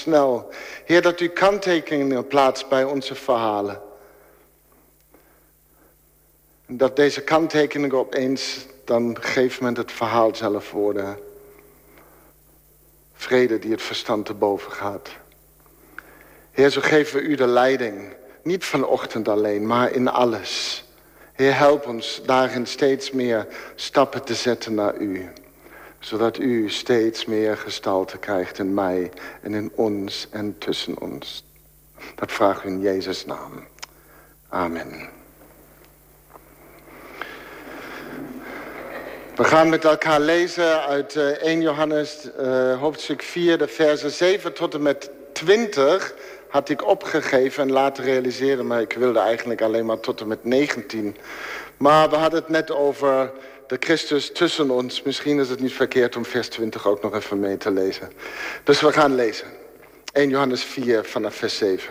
snel. Heer, dat u kanttekeningen plaatst bij onze verhalen. En dat deze kanttekeningen opeens dan op een gegeven moment het verhaal zelf worden. Vrede die het verstand te boven gaat. Heer, zo geven we u de leiding. Niet vanochtend alleen, maar in alles. Heer, help ons daarin steeds meer stappen te zetten naar u. Zodat u steeds meer gestalte krijgt in mij en in ons en tussen ons. Dat vraag u in Jezus' naam. Amen. We gaan met elkaar lezen uit 1 Johannes hoofdstuk 4, de versen 7 tot en met 20... had ik opgegeven en laten realiseren, maar ik wilde eigenlijk alleen maar tot en met 19. Maar we hadden het net over de Christus tussen ons. Misschien is het niet verkeerd om vers 20 ook nog even mee te lezen. Dus we gaan lezen. 1 Johannes 4 vanaf vers 7.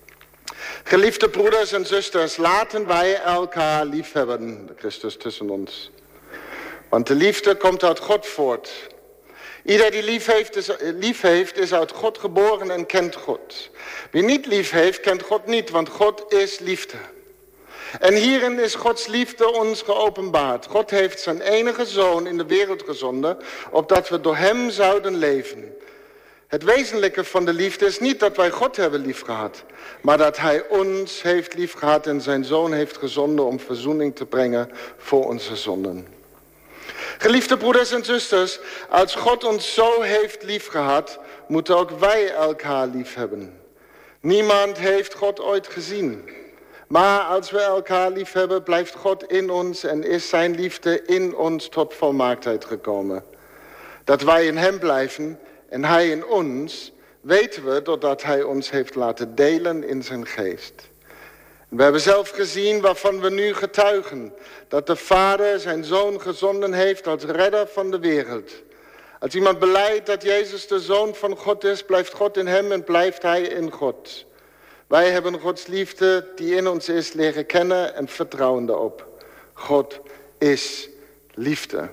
Geliefde broeders en zusters, laten wij elkaar liefhebben, de Christus tussen ons. Want de liefde komt uit God voort. Ieder die lief heeft, is uit God geboren en kent God. Wie niet lief heeft, kent God niet, want God is liefde. En hierin is Gods liefde ons geopenbaard. God heeft zijn enige zoon in de wereld gezonden, opdat we door hem zouden leven. Het wezenlijke van de liefde is niet dat wij God hebben liefgehad, maar dat hij ons heeft liefgehad en zijn zoon heeft gezonden om verzoening te brengen voor onze zonden. Geliefde broeders en zusters, als God ons zo heeft liefgehad, moeten ook wij elkaar lief hebben. Niemand heeft God ooit gezien. Maar als we elkaar lief hebben, blijft God in ons en is zijn liefde in ons tot volmaaktheid gekomen. Dat wij in hem blijven en hij in ons, weten we doordat hij ons heeft laten delen in zijn geest. We hebben zelf gezien waarvan we nu getuigen, dat de Vader zijn Zoon gezonden heeft als redder van de wereld. Als iemand belijdt dat Jezus de Zoon van God is, blijft God in hem en blijft hij in God. Wij hebben Gods liefde die in ons is leren kennen en vertrouwen daarop. God is liefde.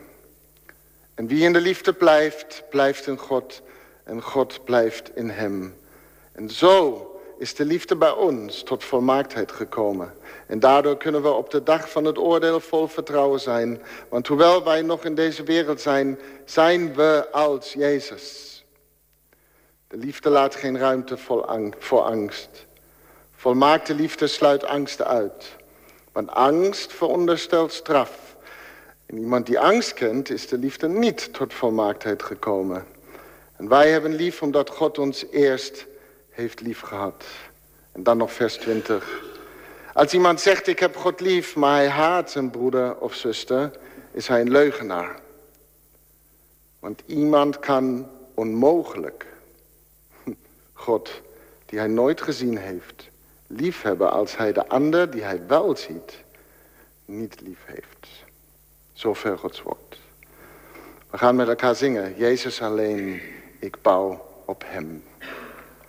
En wie in de liefde blijft, blijft in God en God blijft in hem. En zo is de liefde bij ons tot volmaaktheid gekomen. En daardoor kunnen we op de dag van het oordeel vol vertrouwen zijn. Want hoewel wij nog in deze wereld zijn, zijn we als Jezus. De liefde laat geen ruimte voor angst. Volmaakte liefde sluit angst uit. Want angst veronderstelt straf. En iemand die angst kent, is de liefde niet tot volmaaktheid gekomen. En wij hebben lief omdat God ons eerst heeft lief gehad. En dan nog vers 20. Als iemand zegt ik heb God lief, maar hij haat zijn broeder of zuster, is hij een leugenaar. Want iemand kan onmogelijk God, die hij nooit gezien heeft, lief hebben als hij de ander die hij wel ziet, niet lief heeft. Zover Gods woord. We gaan met elkaar zingen. Jezus alleen, ik bouw op hem.